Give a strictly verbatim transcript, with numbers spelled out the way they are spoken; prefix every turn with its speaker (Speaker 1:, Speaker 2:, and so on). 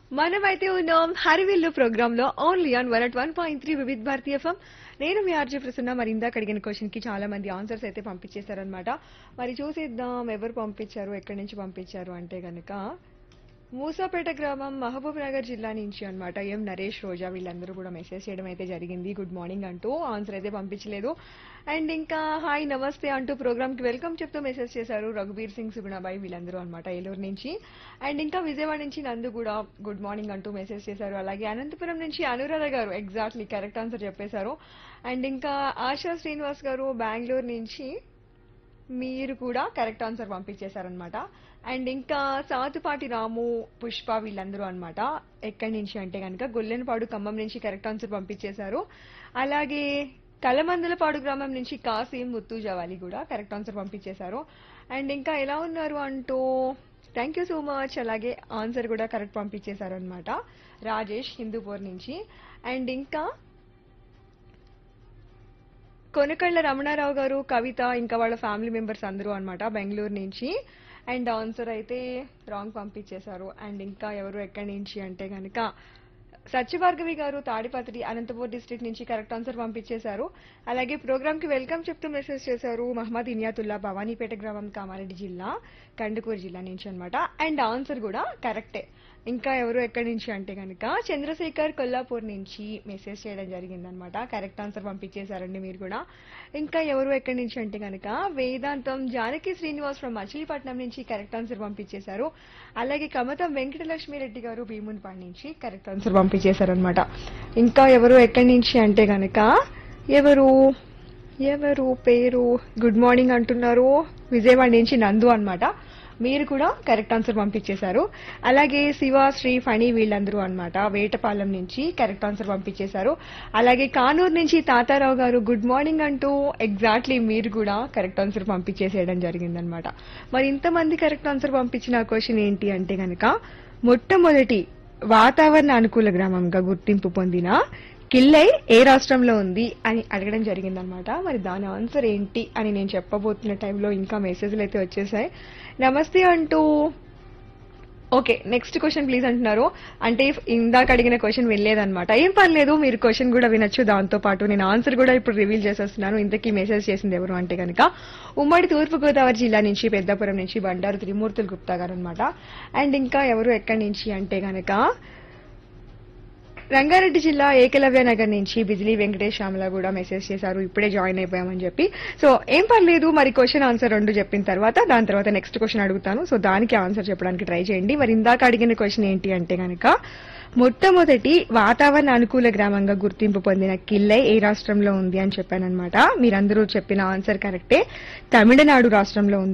Speaker 1: మనమైతే ఉన్నాం హరివిల్లు ప్రోగ్రామ్ లో only on one at one point three Vividh Bharati FM. నేను మీ ఆర్జే ప్రసన్న. మరి ఇందాక అడిగిన క్వశ్చన్ కి చాలా మంది ఆన్సర్స్ అయితే పంపించేశారనమాట. మరి చూసేద్దాం ఎవరు పంపించారు, ఎక్కడి నుంచి పంపించారు అంటే గనక మూసాపేట గ్రామం మహబూబ్ నగర్ జిల్లా నుంచి అన్నమాట. ఎం నరేష్, రోజా వీళ్ళందరూ కూడా మెసేజ్ చేయడం అయితే జరిగింది. గుడ్ మార్నింగ్ అంటూ ఆన్సర్ అయితే పంపించలేదు. అండ్ ఇంకా హాయ్ నమస్తే అంటూ ప్రోగ్రామ్ కి వెల్కమ్ చెప్తూ మెసేజ్ చేశారు రఘుబీర్ సింగ్, సుగుణాబాయి వీళ్ళందరూ అనమాట ఏలూరు నుంచి. అండ్ ఇంకా విజయవాడ నుంచి నందు కూడా గుడ్ మార్నింగ్ అంటూ మెసేజ్ చేశారు. అలాగే అనంతపురం నుంచి అనురాధ గారు ఎగ్జాక్ట్లీ కరెక్ట్ ఆన్సర్ చెప్పేశారు. అండ్ ఇంకా ఆశా శ్రీనివాస్ గారు బెంగళూరు నుంచి మీరు కూడా కరెక్ట్ ఆన్సర్ పంపించేశారనమాట. అండ్ ఇంకా సాతుపాటి రాము, పుష్ప వీళ్ళందరూ అనమాట ఎక్కడి నుంచి అంటే కనుక గొల్లెనపాడు ఖమ్మం నుంచి కరెక్ట్ ఆన్సర్ పంపించేశారు. అలాగే కలమందలపాడు గ్రామం నుంచి కాసిం, ముత్తు జవాలి కూడా కరెక్ట్ ఆన్సర్ పంపించేశారు. అండ్ ఇంకా ఎలా ఉన్నారు అంటూ థ్యాంక్ యూ సో మచ్. అలాగే ఆన్సర్ కూడా కరెక్ట్ పంపించేశారు అనమాట రాజేష్ హిందూపూర్ నుంచి. అండ్ ఇంకా కొనకళ్ళ రమణారావు గారు, కవిత ఇంకా వాళ్ళ ఫ్యామిలీ మెంబర్స్ అందరూ అనమాట బెంగళూరు నుంచి. అండ్ ఆన్సర్ అయితే రాంగ్ పంపించేశారు. అండ్ ఇంకా ఎవరు ఎక్కడి నుంచి అంటే కనుక సత్యభార్గవి గారు తాడిపత్రి అనంతపూర్ డిస్ట్రిక్ట్ నుంచి కరెక్ట్ ఆన్సర్ పంపించేశారు. అలాగే ప్రోగ్రామ్ కి వెల్కమ్ చెప్తూ మెసేజ్ చేశారు మహమ్మద్ ఇనియాతుల్లా, భవానీపేట గ్రామం, కామారెడ్డి జిల్లా, కందుకూరు జిల్లా నుంచి అనమాట. అండ్ ఆన్సర్ కూడా కరెక్టే. ఇంకా ఎవరు ఎక్కడి నుంచి అంటే కనుక చంద్రశేఖర్ కొల్లాపూర్ నుంచి మెసేజ్ చేయడం జరిగిందనమాట. కరెక్ట్ ఆన్సర్ పంపించేశారండి మీరు కూడా. ఇంకా ఎవరు ఎక్కడి నుంచి అంటే కనుక వేదాంతం జానకి శ్రీనివాస్ ఫ్రమ్ మచిలీపట్నం నుంచి కరెక్ట్ ఆన్సర్ పంపించేశారు. అలాగే కమతం వెంకటలక్ష్మి రెడ్డి గారు భీమునిపాడు నుంచి కరెక్ట్ ఆన్సర్ పంపించేశారనమాట. ఇంకా ఎవరు ఎక్కడి నుంచి అంటే కనుక ఎవరు ఎవరు పేరు గుడ్ మార్నింగ్ అంటున్నారు విజయవాడ నుంచి నందు అనమాట. మీరు కూడా కరెక్ట్ ఆన్సర్ పంపించేశారు. అలాగే శివ, శ్రీ, ఫణి వీళ్ళందరూ అనమాట వేటపాలెం నుంచి కరెక్ట్ ఆన్సర్ పంపించేశారు. అలాగే కానూరు నుంచి తాతారావు గారు గుడ్ మార్నింగ్ అంటూ ఎగ్జాక్ట్లీ మీరు కూడా కరెక్ట్ ఆన్సర్ పంపించేసేయడం జరిగిందనమాట. మరి ఇంతమంది కరెక్ట్ ఆన్సర్ పంపించిన క్వశ్చన్ ఏంటి అంటే కనుక మొట్టమొదటి వాతావరణ అనుకూల గ్రామంగా గుర్తింపు పొందిన కిల్లై ఏ రాష్ట్రంలో ఉంది అని అడగడం జరిగిందనమాట. మరి దాని ఆన్సర్ ఏంటి అని నేను చెప్పబోతున్న టైంలో ఇంకా మెసేజ్లు అయితే వచ్చేసాయి. నమస్తే అంటూ ఓకే నెక్స్ట్ క్వశ్చన్ ప్లీజ్ అంటున్నారు. అంటే ఇందాక అడిగిన క్వశ్చన్ వెళ్ళలేదన్నమాట. ఏం పర్లేదు, మీరు క్వశ్చన్ కూడా వినొచ్చు. దాంతో పాటు నేను ఆన్సర్ కూడా ఇప్పుడు రివీల్ చేసేస్తున్నాను. ఇంతకీ మెసేజ్ చేసింది ఎవరు అంటే కనుక ఉమ్మడి తూర్పుగోదావరి జిల్లా నుంచి పెద్దాపురం నుంచి బండారు త్రిమూర్తులు గుప్తా గారు అనమాట. అండ్ ఇంకా ఎవరు ఎక్కడి నుంచి అంటే కనుక రంగారెడ్డి జిల్లా ఏకలవ్య నగర్ నుంచి బిజిలీ వెంకటేష్ శ్యామల కూడా మెసేజ్ చేశారు ఇప్పుడే జాయిన్ అయిపోయామని చెప్పి. సో ఏం పర్లేదు, మరి క్వశ్చన్ ఆన్సర్ రెండు చెప్పిన తర్వాత దాని తర్వాత నెక్స్ట్ క్వశ్చన్ అడుగుతాను. సో దానికి ఆన్సర్ చెప్పడానికి ట్రై చేయండి. మరి ఇందాక అడిగిన క్వశ్చన్ ఏంటి అంటే కనుక మొట్టమొదటి వాతావరణ అనుకూల గ్రామంగా గుర్తింపు పొందిన కిల్లై ఏ రాష్ట్రంలో ఉంది అని చెప్పానన్నమాట. మీరందరూ చెప్పిన ఆన్సర్ కరెక్టే, తమిళనాడు రాష్ట్రంలో ఉంది.